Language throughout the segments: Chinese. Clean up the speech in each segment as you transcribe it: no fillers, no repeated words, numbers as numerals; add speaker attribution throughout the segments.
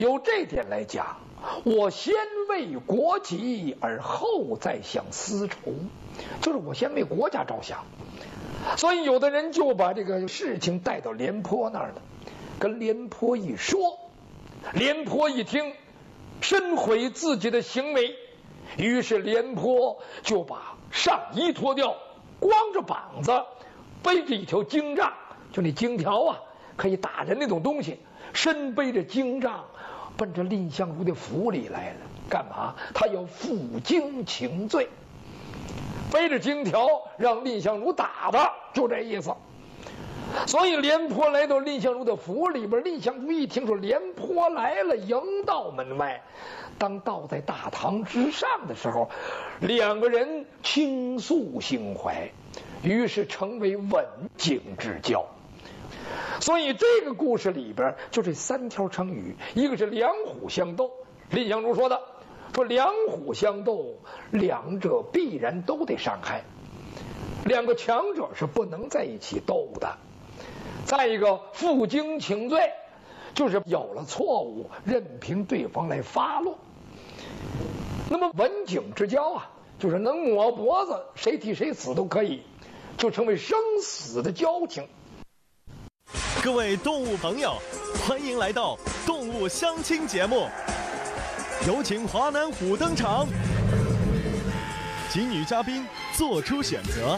Speaker 1: 由这点来讲，我先为国己而后再想私仇，就是我先为国家着想。所以有的人就把这个事情带到廉颇那儿了，跟廉颇一说，廉颇一听，深悔自己的行为，于是廉颇就把上衣脱掉，光着膀子，背着一条荆杖，就那荆条啊，可以打人那种东西，身背着荆杖，奔着蔺相如的府里来了。干嘛？他要负荆请罪，背着荆条让蔺相如打他，就这意思。所以廉颇来到蔺相如的府里边，蔺相如一听说廉颇来了，迎到门外。当到在大堂之上的时候，两个人倾诉心怀，于是成为刎颈之交。所以这个故事里边就这三条成语，一个是两虎相斗，蔺相如说的，说两虎相斗，两者必然都得伤害，两个强者是不能在一起斗的。再一个负荆请罪，就是有了错误任凭对方来发落。那么刎颈之交啊，就是能抹脖子，谁替谁死都可以，就成为生死的交情。
Speaker 2: 各位动物朋友，欢迎来到动物相亲节目，有请华南虎登场，请女嘉宾做出选择。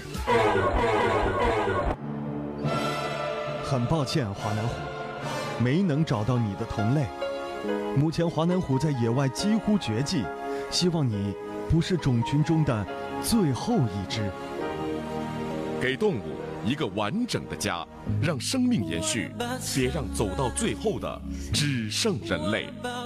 Speaker 2: 很抱歉，华南虎，没能找到你的同类。目前华南虎在野外几乎绝迹，希望你不是种群中的最后一只。
Speaker 3: 给动物一个完整的家，让生命延续，别让走到最后的只剩人类。